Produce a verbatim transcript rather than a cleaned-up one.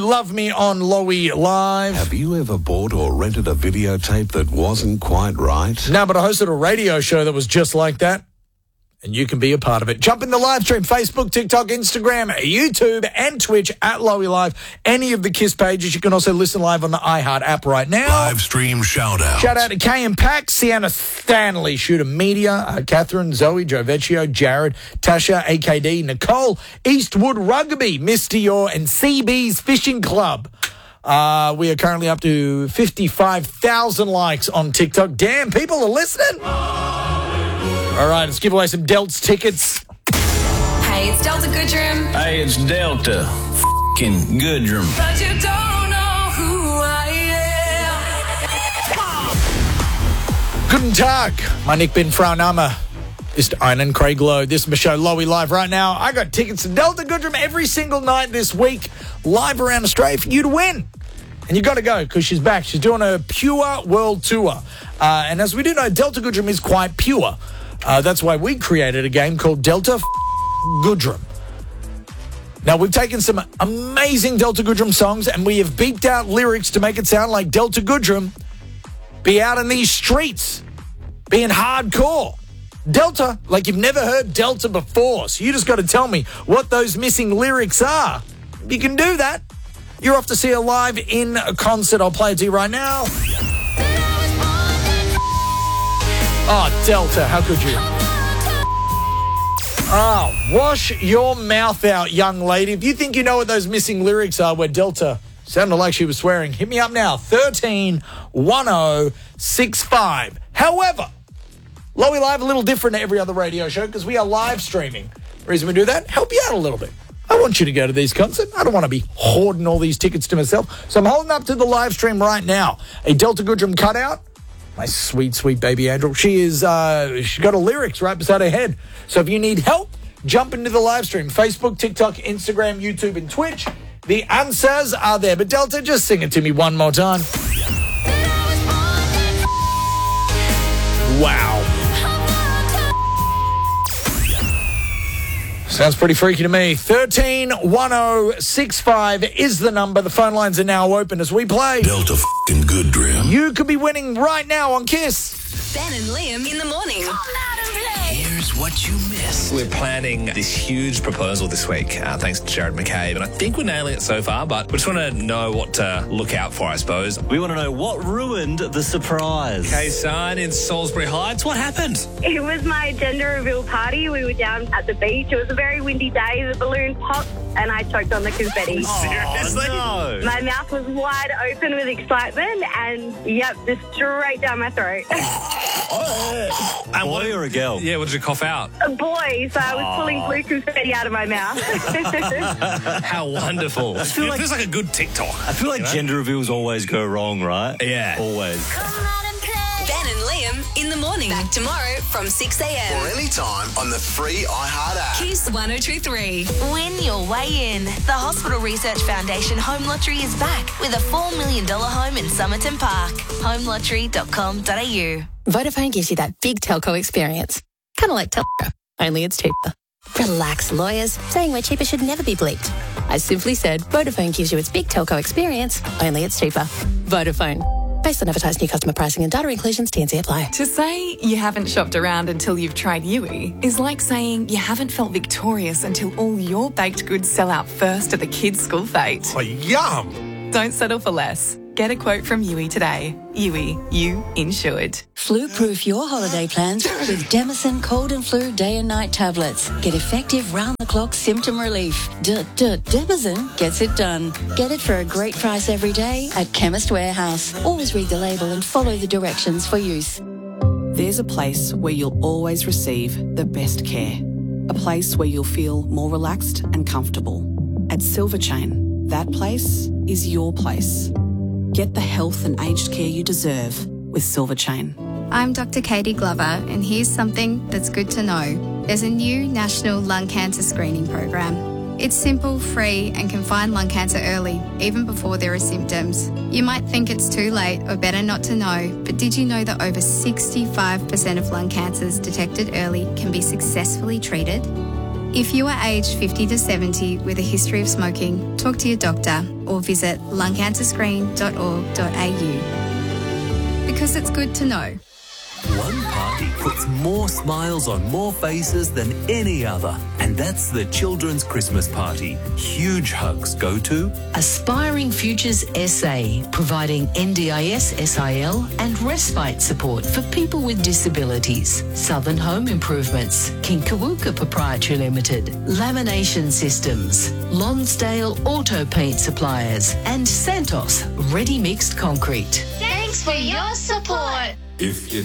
Love Me on Lowy Live. Have you ever bought or rented a videotape that wasn't quite right? No, but I hosted a radio show that was just like that. And you can be a part of it. Jump in the live stream, Facebook, TikTok, Instagram, YouTube, and Twitch at Lowy Live. Any of the KISS pages. You can also listen live on the iHeart app right now. Live stream shout out. Shout out to Kay and Pax, Sienna Stanley, Shooter Media, uh, Catherine, Zoe, Joe Vecchio, Jared, Tasha, A K D, Nicole, Eastwood Rugby, Mister Yor, and C B's Fishing Club. Uh, we are currently up to fifty-five thousand likes on TikTok. Damn, people are listening. All right, let's give away some Delts tickets. Hey, it's Delta Goodrum. Hey, it's Delta f***ing Goodrum. But you don't know who I am. Guten Tag. Mein ich bin Frau Name ist einen Craig Lowe. This is my show, Lowy Live, right now. I got tickets to Delta Goodrum every single night this week, live around Australia for you to win. And you got to go because she's back. She's doing a pure world tour. Uh, and as we do know, Delta Goodrum is quite pure. Uh, that's why we created a game called Delta Goodrum. Now, we've taken some amazing Delta Goodrum songs and we have beeped out lyrics to make it sound like Delta Goodrum be out in these streets, being hardcore. Delta, like you've never heard Delta before. So you just got to tell me what those missing lyrics are. You can do that. You're off to see her live in a concert. I'll play it to you right now. Oh, Delta, how could you? Oh, wash your mouth out, young lady. If you think you know what those missing lyrics are where Delta sounded like she was swearing, hit me up now, thirteen one oh six five. However, Lowy Live a little different to every other radio show because we are live streaming. The reason we do that, help you out a little bit. I want you to go to these concerts. I don't want to be hoarding all these tickets to myself. So I'm holding up to the live stream right now a Delta Goodrum cutout. My sweet, sweet baby Angel. She is, uh, she got her lyrics right beside her head. So if you need help, jump into the live stream. Facebook, TikTok, Instagram, YouTube, and Twitch. The answers are there. But Delta, just sing it to me one more time. Wow. Sounds pretty freaky to me. thirteen one oh six five is the number. The phone lines are now open as we play Delta f***ing Goodrum. You could be winning right now on KISS. Ben and Liam in the morning. Here's what you missed. We're planning this huge proposal this week, uh, thanks to Jared McCabe, and I think we're nailing it so far, but we just want to know what to look out for, I suppose. We want to know what ruined the surprise. Okay, son, in Salisbury Heights, what happened? It was my gender reveal party. We were down at the beach. It was a very windy day. The balloon popped and I choked on the confetti. Seriously? Oh, no. My mouth was wide open with excitement and, yep, just straight down my throat. And Boy or a girl? Yeah, what did you cough out? A boy, so I was pulling blue confetti out of my mouth. How wonderful. It feel like- feels like a good TikTok. I feel like You know? gender reveals always go wrong, right? Yeah. Always. Ben and Liam in the morning. Back tomorrow from six a.m. Or anytime on the free iHeart app. KISS one oh two three. Win your way in. The Hospital Research Foundation Home Lottery is back with a four million dollars home in Somerton Park. home lottery dot com dot a u. Vodafone gives you that big telco experience. Kind of like Telco, only it's cheaper. Relax, lawyers. Saying we're cheaper should never be bleeped. I simply said Vodafone gives you its big telco experience, only it's cheaper. Vodafone. Based on advertised new customer pricing and data inclusions, T and C apply. To say you haven't shopped around until you've tried Yui is like saying you haven't felt victorious until all your baked goods sell out first at the kids' school fete. Oh, yum. Don't settle for less. Get a quote from Yui today. Yui, you insured. Flu-proof your holiday plans with Demison Cold and Flu Day and Night tablets. Get effective round-the-clock symptom relief. D-d- Demison gets it done. Get it for a great price every day at Chemist Warehouse. Always read the label and follow the directions for use. There's a place where you'll always receive the best care. A place where you'll feel more relaxed and comfortable. At Silver Chain, that place is your place. Get the health and aged care you deserve with Silver Chain. I'm Doctor Katie Glover, and here's something that's good to know. There's a new national lung cancer screening program. It's simple, free, and can find lung cancer early, even before there are symptoms. You might think it's too late or better not to know, but did you know that over sixty-five percent of lung cancers detected early can be successfully treated? If you are aged fifty to seventy with a history of smoking, talk to your doctor or visit lung cancer screen dot org dot a u. Because it's good to know. One party puts more smiles on more faces than any other, and that's the Children's Christmas Party. Huge hugs go to Aspiring Futures S A, providing N D I S S I L and respite support for people with disabilities. Southern Home Improvements, Kinkawuka Proprietary Limited, Lamination Systems, Lonsdale Auto Paint Suppliers, and Santos Ready Mixed Concrete. Thanks for your support. If you